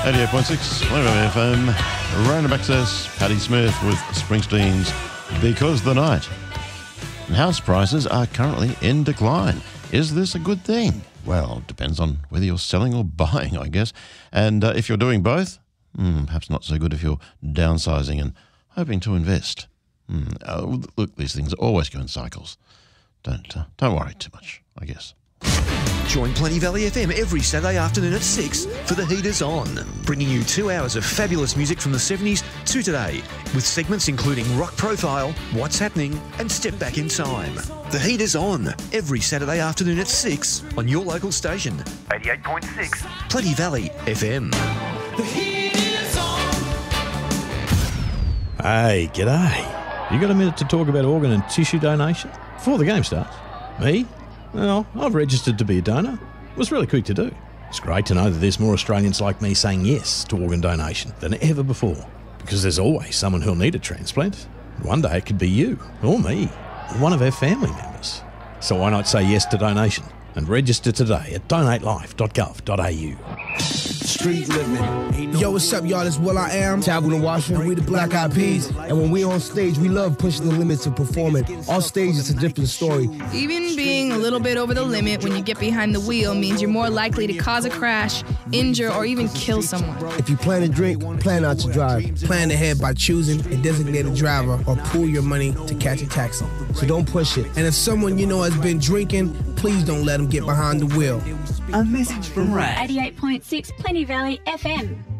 88.6 FM, Random Access, Patti Smith with Springsteen's Because the Night. And house prices are currently in decline. Is this a good thing? Well, it depends on whether you're selling or buying, I guess. And if you're doing both, perhaps not so good if you're downsizing and hoping to invest. Look, these things always go in cycles. Don't worry too much, I guess. Join Plenty Valley FM every Saturday afternoon at 6 for The Heat Is On, bringing you 2 hours of fabulous music from the 70s to today, with segments including Rock Profile, What's Happening, and Step Back in Time. The Heat Is On, every Saturday afternoon at 6 on your local station, 88.6 Plenty Valley FM. The Heat Is On. Hey, g'day. You got a minute to talk about organ and tissue donation before the game starts? Me? Well, I've registered to be a donor. It was really quick to do. It's great to know that there's more Australians like me saying yes to organ donation than ever before, because there's always someone who'll need a transplant. One day it could be you, or me, or one of our family members. So why not say yes to donation and register today at donatelife.gov.au. Street living. Yo, what's up, y'all? It's Will I Am, Taboo and Washington. We the Black Eyed Peas. And when we on stage, we love pushing the limits of performing. On stage, it's a different story. Even being a little bit over the limit when you get behind the wheel means you're more likely to cause a crash, injure, or even kill someone. If you plan to drink, plan not to drive. Plan ahead by choosing a designated driver or pool your money to catch a taxi. So don't push it. And if someone you know has been drinking, please don't let them get behind the wheel. A message from Ray. 88.6 Plenty Valley FM.